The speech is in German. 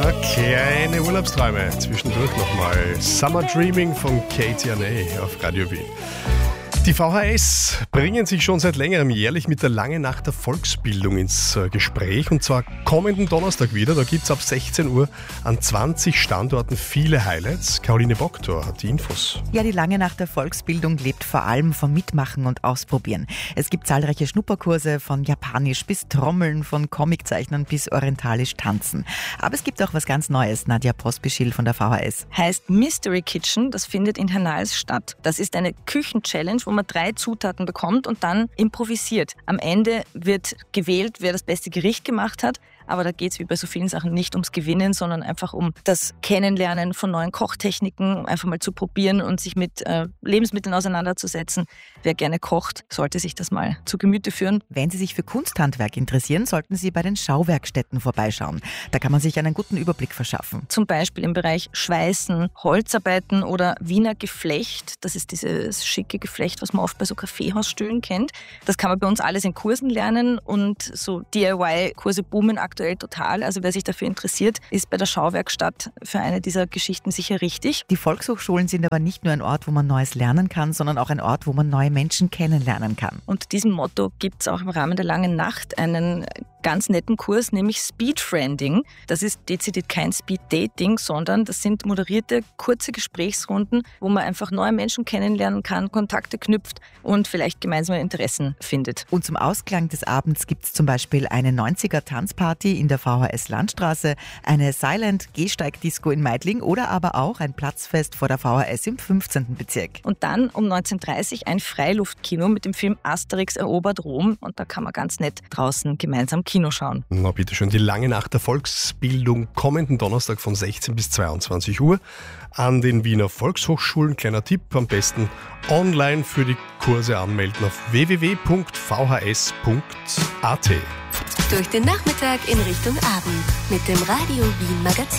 Kleine Urlaubsträume. Zwischendurch nochmal Summer Dreaming von KTNA auf Radio Wien. Die VHS bringen sich schon seit längerem jährlich mit der Lange Nacht der Volksbildung ins Gespräch. Und zwar kommenden Donnerstag wieder. Da gibt es ab 16 Uhr an 20 Standorten viele Highlights. Caroline Boktor hat die Infos. Ja, die Lange Nacht der Volksbildung lebt vor allem vom Mitmachen und Ausprobieren. Es gibt zahlreiche Schnupperkurse von Japanisch bis Trommeln, von Comiczeichnern bis orientalisch Tanzen. Aber es gibt auch was ganz Neues. Nadja Pospischil von der VHS. Heißt Mystery Kitchen, das findet in Hernals statt. Das ist eine Küchen-Challenge, wo man 3 Zutaten bekommt und dann improvisiert. Am Ende wird gewählt, wer das beste Gericht gemacht hat. Aber da geht es wie bei so vielen Sachen nicht ums Gewinnen, sondern einfach um das Kennenlernen von neuen Kochtechniken, einfach mal zu probieren und sich mit Lebensmitteln auseinanderzusetzen. Wer gerne kocht, sollte sich das mal zu Gemüte führen. Wenn Sie sich für Kunsthandwerk interessieren, sollten Sie bei den Schauwerkstätten vorbeischauen. Da kann man sich einen guten Überblick verschaffen. Zum Beispiel im Bereich Schweißen, Holzarbeiten oder Wiener Geflecht. Das ist dieses schicke Geflecht, was man oft bei so Kaffeehausstühlen kennt. Das kann man bei uns alles in Kursen lernen und so DIY-Kurse boomen aktuell total. Also wer sich dafür interessiert, ist bei der Schauwerkstatt für eine dieser Geschichten sicher richtig. Die Volkshochschulen sind aber nicht nur ein Ort, wo man Neues lernen kann, sondern auch ein Ort, wo man neue Menschen kennenlernen kann. Und diesem Motto gibt es auch im Rahmen der Langen Nacht einen ganz netten Kurs, nämlich Speedfriending. Das ist dezidiert kein Speed-Dating, sondern das sind moderierte, kurze Gesprächsrunden, wo man einfach neue Menschen kennenlernen kann, Kontakte knüpft und vielleicht gemeinsame Interessen findet. Und zum Ausklang des Abends gibt es zum Beispiel eine 90er-Tanzparty in der VHS Landstraße, eine Silent-Gehsteig-Disco in Meidling oder aber auch ein Platzfest vor der VHS im 15. Bezirk. Und dann um 19:30 Uhr ein Freiluftkino mit dem Film Asterix erobert Rom und da kann man ganz nett draußen gemeinsam Kino schauen. Na bitteschön, die Lange Nacht der Volksbildung kommenden Donnerstag von 16 bis 22 Uhr an den Wiener Volkshochschulen. Kleiner Tipp, am besten online für die Kurse anmelden auf www.vhs.at. Durch den Nachmittag in Richtung Abend mit dem Radio Wien Magazin.